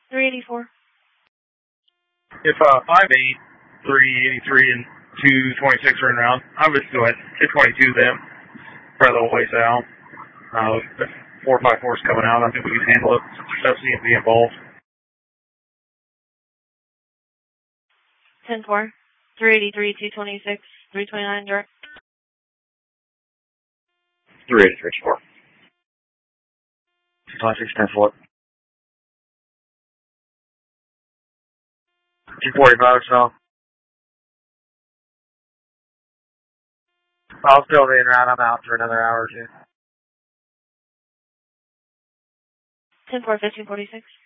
384. If 58, 383, and 226 are in route, I would just go ahead 222 them. Probably a little ways out. If 454 is coming out, I think we can handle it since there's no CMV involved. 10-4. 383, 226, 329 direct. 383, 4. 226, 10-4. 245 or so. I'll still be in route. I'm out for another hour or two. 10-4, 1546.